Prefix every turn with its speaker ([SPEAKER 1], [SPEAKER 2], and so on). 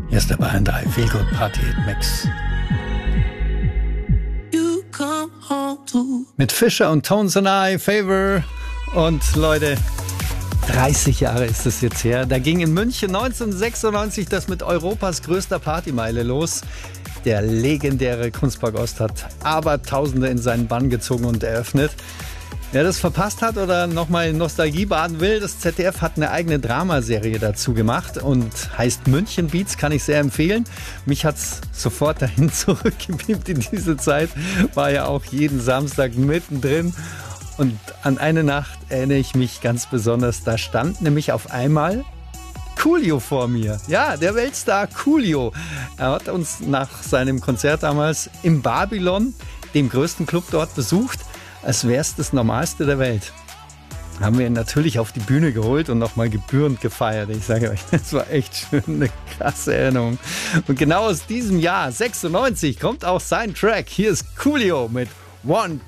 [SPEAKER 1] Hier ist der Bayern 3 Feel Good Party Mix. Mit Fischer und Tones and I, Favor. Und Leute, 30 Jahre ist es jetzt her. Da ging in München 1996 das mit Europas größter Partymeile los. Der legendäre Kunstpark Ost hat Abertausende in seinen Bann gezogen und eröffnet. Wer das verpasst hat oder nochmal in Nostalgie baden will, das ZDF hat eine eigene Dramaserie dazu gemacht und heißt München Beats, kann ich sehr empfehlen. Mich hat es sofort dahin zurückgebeamt in diese Zeit, war ja auch jeden Samstag mittendrin. Und an eine Nacht erinnere ich mich ganz besonders, da stand nämlich auf einmal Coolio vor mir. Ja, der Weltstar Coolio. Er hat uns nach seinem Konzert damals im Babylon, dem größten Club dort, besucht, als wäre es das Normalste der Welt. Haben wir ihn natürlich auf die Bühne geholt und nochmal gebührend gefeiert. Ich sage euch, das war echt schön, eine krasse Erinnerung. Und genau aus diesem Jahr, 96, kommt auch sein Track. Hier ist Coolio mit 1,